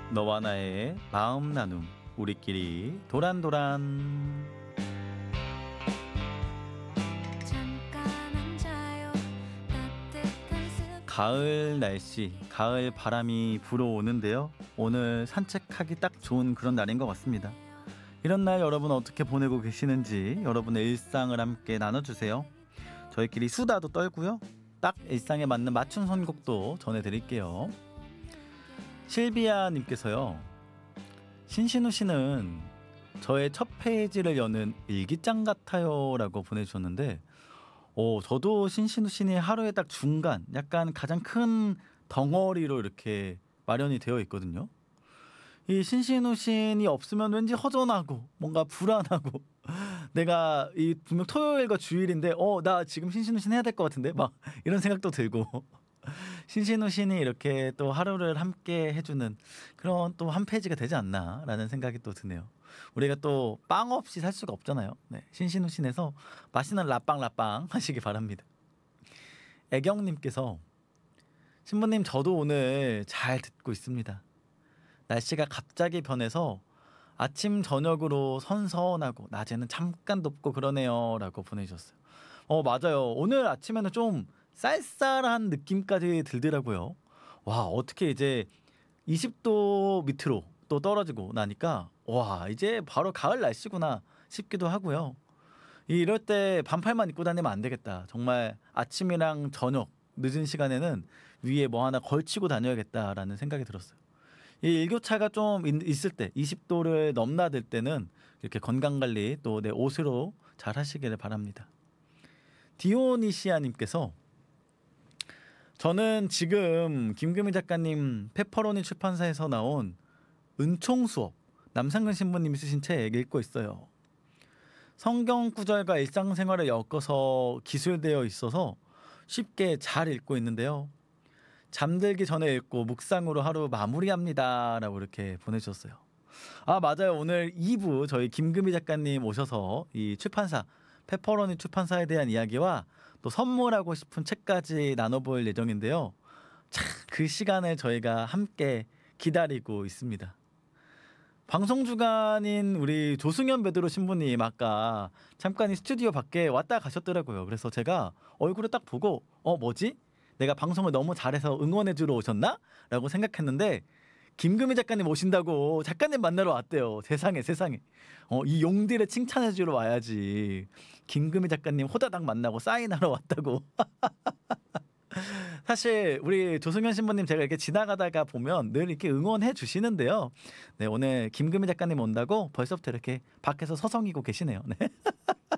너와 나의 마음 나눔 우리끼리 도란도란. 가을 날씨, 가을 바람이 불어오는데요. 오늘 산책하기 딱 좋은 그런 날인 것 같습니다. 이런 날 여러분 어떻게 보내고 계시는지 여러분의 일상을 함께 나눠주세요. 저희끼리 수다도 떨고요. 딱 일상에 맞는 맞춤 선곡도 전해드릴게요. 실비아 님께서요. 신신우 씨는 저의 첫 페이지를 여는 일기장 같아요 라고 보내주셨는데 저도 신신우 씨는 하루에 딱 중간 약간 가장 큰 덩어리로 이렇게 마련이 되어 있거든요. 이 신신우 신이 없으면 왠지 허전하고 뭔가 불안하고 내가 이 분명 토요일과 주일인데 나 지금 신신우 신 해야 될 것 같은데 막 이런 생각도 들고 신신우 신이 이렇게 또 하루를 함께 해주는 그런 또 한 페이지가 되지 않나라는 생각이 또 드네요. 우리가 또 빵 없이 살 수가 없잖아요. 네, 신신우 신에서 맛있는 라빵 하시기 바랍니다. 애경님께서 신부님 저도 오늘 잘 듣고 있습니다. 날씨가 갑자기 변해서 아침 저녁으로 선선하고 낮에는 잠깐 덥고 그러네요 라고 보내주셨어요. 맞아요. 오늘 아침에는 좀 쌀쌀한 느낌까지 들더라고요. 와, 어떻게 이제 20도 밑으로 또 떨어지고 나니까 와, 이제 바로 가을 날씨구나 싶기도 하고요. 이럴 때 반팔만 입고 다니면 안 되겠다. 정말 아침이랑 저녁 늦은 시간에는 위에 뭐 하나 걸치고 다녀야겠다라는 생각이 들었어요. 이 일교차가 좀 있을 때 20도를 넘나들 때는 이렇게 건강관리 또 내 옷으로 잘 하시기를 바랍니다. 디오니시아님께서 저는 지금 김금희 작가님 페퍼로니 출판사에서 나온 은총수업 남상근 신부님이 쓰신 책 읽고 있어요. 성경 구절과 일상생활을 엮어서 기술되어 있어서 쉽게 잘 읽고 있는데요. 잠들기 전에 읽고 묵상으로 하루 마무리합니다 라고 이렇게 보내주셨어요. 맞아요. 오늘 2부 저희 김금희 작가님 오셔서 이 출판사 페퍼로니 출판사에 대한 이야기와 또 선물하고 싶은 책까지 나눠볼 예정인데요. 참, 그 시간을 저희가 함께 기다리고 있습니다. 방송 주간인 우리 조승현 베드로 신부님 아까 잠깐 이 스튜디오 밖에 왔다 가셨더라고요. 그래서 제가 얼굴을 딱 보고 뭐지? 내가 방송을 너무 잘해서 응원해주러 오셨나? 라고 생각했는데 김금희 작가님 오신다고 작가님 만나러 왔대요. 세상에. 이 용들을 칭찬해주러 와야지. 김금희 작가님 호다닥 만나고 사인하러 왔다고. 사실 우리 조승현 신부님 제가 이렇게 지나가다가 보면 늘 이렇게 응원해 주시는데요. 네, 오늘 김금희 작가님 온다고 벌써부터 이렇게 밖에서 서성이고 계시네요. 네.